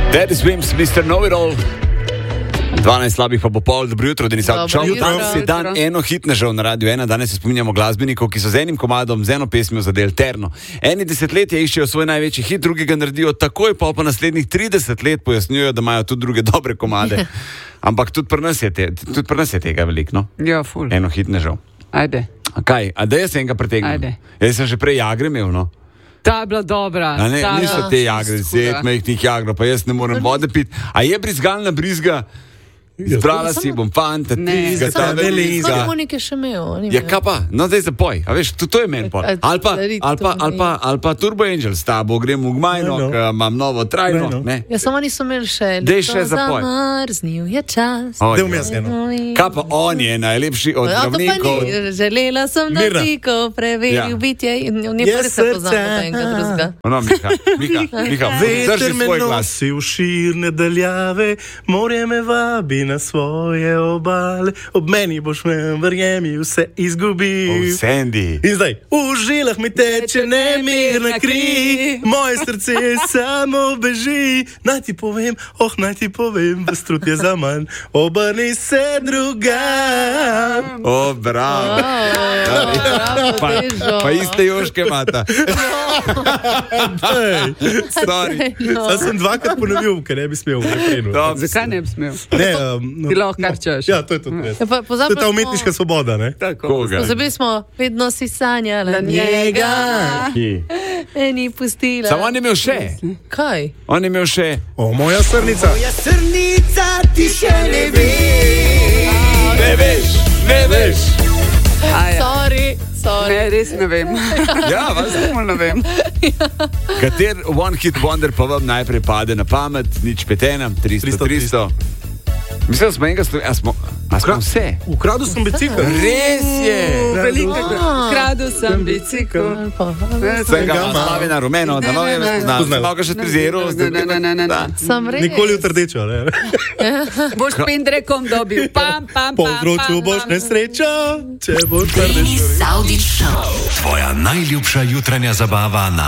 Daddy Swims, Mr. Know-It-All. 12 slabih pa bo pol, dobro jutro, Denisov. Danes je dan eno hitnežev na Radiu 1. Danes se spominjamo glasbenikov, ki so z enim komadom, z eno pesmijo zadeli Terno. Eni desetletje iščejo svoj največji hit, drugi ga naredijo takoj, pa naslednjih 30 let pojasnjujejo, da imajo tudi druge dobre komade. Ampak tudi pri nas je tega veliko, no? Ja, ful. Eno hitnežev. Ajde. Kaj? A da jaz enega pretegnem? Ajde. Jaz sem že prej Jagre imel, no? Ta je bila dobra. A ne, niso te Jagre, 10 majhnih Jagro, pa jaz ne morem vode piti. A je brizgalna brizga? Zbrala si bom fanta, tizga, ta velizga. Kako Monike še imel? Ja, kaj pa? No, zdaj se poj. A veš, to je meni poj. Ali pa Turbo Angel s tabo, grem v Gmajno, imam novo trajno. Ja, samo niso imeli še. Dej še za poj. Zamrznil je čas. Dej v mjaz eno. Kaj pa on je najlepši od zdravnikov. Želela sem dotikov, preveril bitje in ni prvi se poznam do enega drugega. No, Miha, drži svoj glas. Si v širne daljave, morje me vabi na svoje obale, ob meni boš me, verjemi, vse izgubil. Sandy. In zdaj, v žilah mi teče nemirna kri, moje srce samo beži, naj ti povem, strut je za manj, obrni se drugam. O, bravo. Pa iste joške mata. Sorry. Jaz sem dvakrat ponovil, ker ne bi smel. Zakaj ne bi smel? Ne, Ti lahko kar češ. Ja, to je to. To je ta umetniška svoboda, ne? Koga? Pozabili smo, vedno si sanjala njega. Ni pustila. Samo on je imel še. Kaj? On je imel še. O, moja srnica. Moja srnica ti še ne veš. Ne veš. Sorry. Ne, res ne vem. Ja, vas ne vem. Kater one hit wonder pa vam najprej pade na pamet, nič petena, 300. Mislim, da smo enega a smo vse. Ukradel sem bicikl. Res je. Ukradel sem bicikl. Sem ga nastavi na rumeno, da novo je malo ga še triziral. Sem res. Nikoli v trdečo, ne? Boš pendrekom dobil. Pam. Po odročju boš nesrečo, če boš trdečo. Tvoja najljubša jutranja zabava na